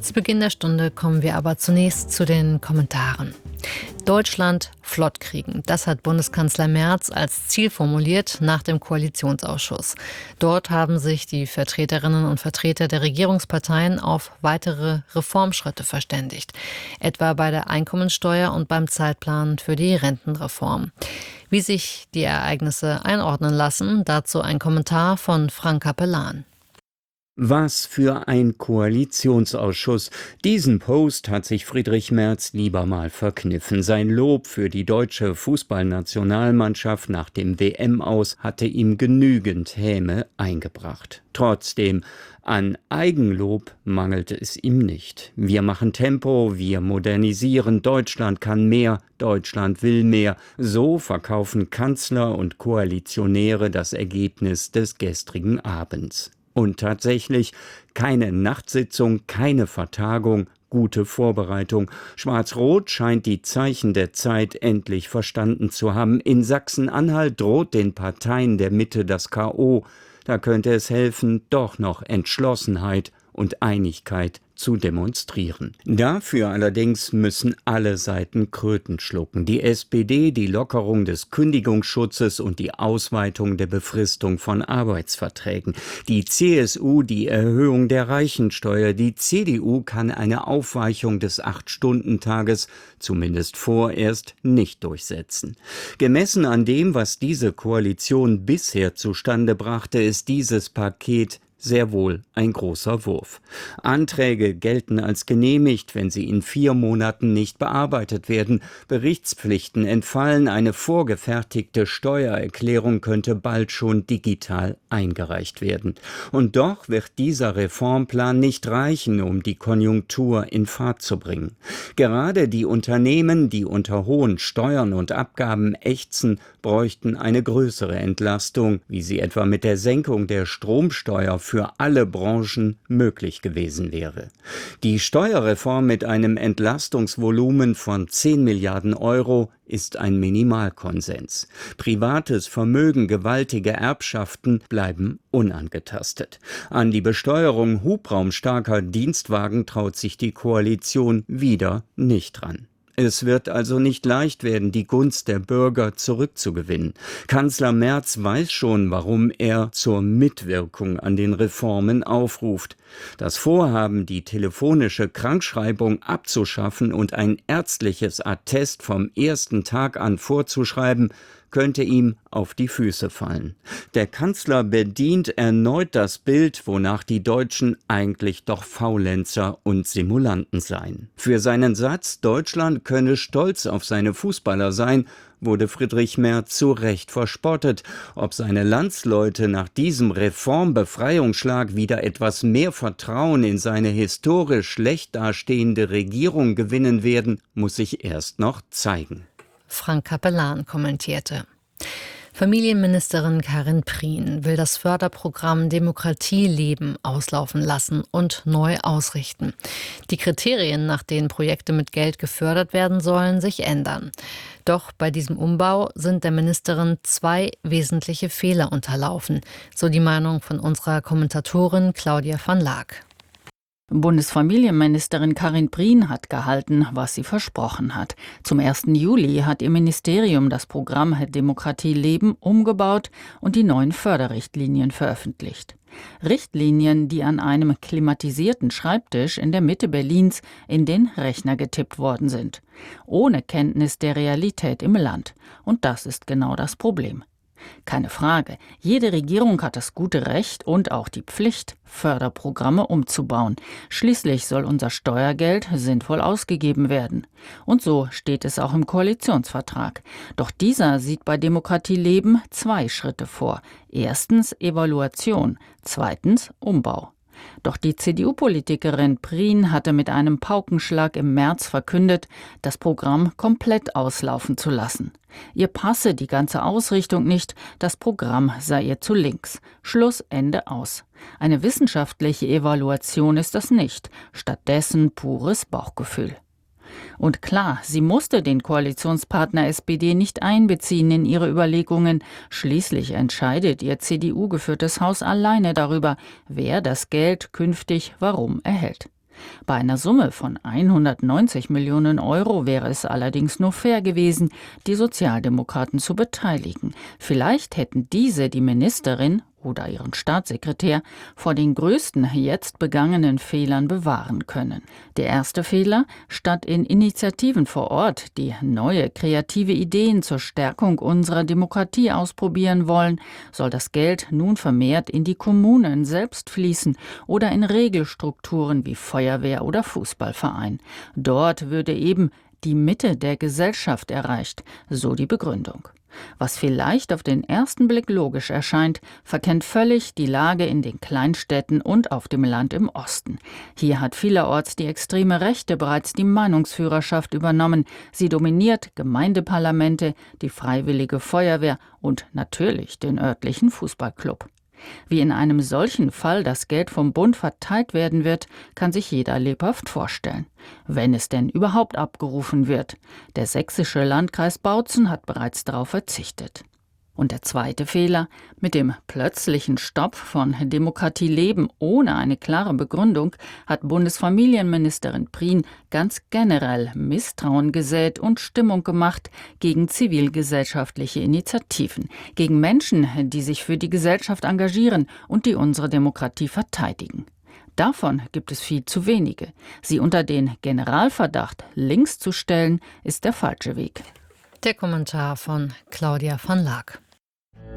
Zu Beginn der Stunde kommen wir aber zunächst zu den Kommentaren. Deutschland flott kriegen, das hat Bundeskanzler Merz als Ziel formuliert nach dem Koalitionsausschuss. Dort haben sich die Vertreterinnen und Vertreter der Regierungsparteien auf weitere Reformschritte verständigt. Etwa bei der Einkommensteuer und beim Zeitplan für die Rentenreform. Wie sich die Ereignisse einordnen lassen, dazu ein Kommentar von Frank Capellan. Was für ein Koalitionsausschuss. Diesen Post hat sich Friedrich Merz lieber mal verkniffen. Sein Lob für die deutsche Fußballnationalmannschaft nach dem WM-Aus hatte ihm genügend Häme eingebracht. Trotzdem, an Eigenlob mangelt es ihm nicht. Wir machen Tempo, wir modernisieren, Deutschland kann mehr, Deutschland will mehr. So verkaufen Kanzler und Koalitionäre das Ergebnis des gestrigen Abends. Und tatsächlich keine Nachtsitzung, keine Vertagung, gute Vorbereitung. Schwarz-Rot scheint die Zeichen der Zeit endlich verstanden zu haben. In Sachsen-Anhalt droht den Parteien der Mitte das K.O. Da könnte es helfen, doch noch Entschlossenheit und Einigkeit zu demonstrieren. Dafür allerdings müssen alle Seiten Kröten schlucken. Die SPD die Lockerung des Kündigungsschutzes und die Ausweitung der Befristung von Arbeitsverträgen. Die CSU die Erhöhung der Reichensteuer. Die CDU kann eine Aufweichung des 8-Stunden-Tages zumindest vorerst nicht durchsetzen. Gemessen an dem, was diese Koalition bisher zustande brachte, ist dieses Paket sehr wohl ein großer Wurf. Anträge gelten als genehmigt, wenn sie in 4 Monaten nicht bearbeitet werden. Berichtspflichten entfallen. Eine vorgefertigte Steuererklärung könnte bald schon digital eingereicht werden. Und doch wird dieser Reformplan nicht reichen, um die Konjunktur in Fahrt zu bringen. Gerade die Unternehmen, die unter hohen Steuern und Abgaben ächzen, bräuchten eine größere Entlastung, wie sie etwa mit der Senkung der Stromsteuer für alle Branchen möglich gewesen wäre. Die Steuerreform mit einem Entlastungsvolumen von 10 Milliarden Euro ist ein Minimalkonsens. Privates Vermögen, gewaltige Erbschaften bleiben unangetastet. An die Besteuerung hubraumstarker Dienstwagen traut sich die Koalition wieder nicht ran. Es wird also nicht leicht werden, die Gunst der Bürger zurückzugewinnen. Kanzler Merz weiß schon, warum er zur Mitwirkung an den Reformen aufruft. Das Vorhaben, die telefonische Krankschreibung abzuschaffen und ein ärztliches Attest vom ersten Tag an vorzuschreiben, könnte ihm auf die Füße fallen. Der Kanzler bedient erneut das Bild, wonach die Deutschen eigentlich doch Faulenzer und Simulanten seien. Für seinen Satz, Deutschland könne stolz auf seine Fußballer sein, wurde Friedrich Merz zu Recht verspottet. Ob seine Landsleute nach diesem Reformbefreiungsschlag wieder etwas mehr Vertrauen in seine historisch schlecht dastehende Regierung gewinnen werden, muss sich erst noch zeigen. Frank Capellan kommentierte. Familienministerin Karin Prien will das Förderprogramm Demokratie leben auslaufen lassen und neu ausrichten. Die Kriterien, nach denen Projekte mit Geld gefördert werden sollen, sich ändern. Doch bei diesem Umbau sind der Ministerin 2 wesentliche Fehler unterlaufen, so die Meinung von unserer Kommentatorin Claudia van Laak. Bundesfamilienministerin Karin Prien hat gehalten, was sie versprochen hat. Zum 1. Juli hat ihr Ministerium das Programm Demokratie leben umgebaut und die neuen Förderrichtlinien veröffentlicht. Richtlinien, die an einem klimatisierten Schreibtisch in der Mitte Berlins in den Rechner getippt worden sind. Ohne Kenntnis der Realität im Land. Und das ist genau das Problem. Keine Frage, jede Regierung hat das gute Recht und auch die Pflicht, Förderprogramme umzubauen. Schließlich soll unser Steuergeld sinnvoll ausgegeben werden. Und so steht es auch im Koalitionsvertrag. Doch dieser sieht bei Demokratie leben 2 Schritte vor. Erstens Evaluation, zweitens Umbau. Doch die CDU-Politikerin Prien hatte mit einem Paukenschlag im März verkündet, das Programm komplett auslaufen zu lassen. Ihr passe die ganze Ausrichtung nicht, das Programm sei ihr zu links. Schluss, Ende, aus. Eine wissenschaftliche Evaluation ist das nicht, stattdessen pures Bauchgefühl. Und klar, sie musste den Koalitionspartner SPD nicht einbeziehen in ihre Überlegungen. Schließlich entscheidet ihr CDU-geführtes Haus alleine darüber, wer das Geld künftig warum erhält. Bei einer Summe von 190 Millionen Euro wäre es allerdings nur fair gewesen, die Sozialdemokraten zu beteiligen. Vielleicht hätten diese die Ministerin oder ihren Staatssekretär vor den größten jetzt begangenen Fehlern bewahren können. Der erste Fehler: Statt in Initiativen vor Ort, die neue kreative Ideen zur Stärkung unserer Demokratie ausprobieren wollen, soll das Geld nun vermehrt in die Kommunen selbst fließen oder in Regelstrukturen wie Feuerwehr oder Fußballverein. Dort würde eben die Mitte der Gesellschaft erreicht, so die Begründung. Was vielleicht auf den ersten Blick logisch erscheint, verkennt völlig die Lage in den Kleinstädten und auf dem Land im Osten. Hier hat vielerorts die extreme Rechte bereits die Meinungsführerschaft übernommen. Sie dominiert Gemeindeparlamente, die Freiwillige Feuerwehr und natürlich den örtlichen Fußballclub. Wie in einem solchen Fall das Geld vom Bund verteilt werden wird, kann sich jeder lebhaft vorstellen. Wenn es denn überhaupt abgerufen wird. Der sächsische Landkreis Bautzen hat bereits darauf verzichtet. Und der zweite Fehler: Mit dem plötzlichen Stopp von Demokratie leben ohne eine klare Begründung hat Bundesfamilienministerin Prien ganz generell Misstrauen gesät und Stimmung gemacht gegen zivilgesellschaftliche Initiativen, gegen Menschen, die sich für die Gesellschaft engagieren und die unsere Demokratie verteidigen. Davon gibt es viel zu wenige. Sie unter den Generalverdacht links zu stellen, ist der falsche Weg. Der Kommentar von Claudia van Laak.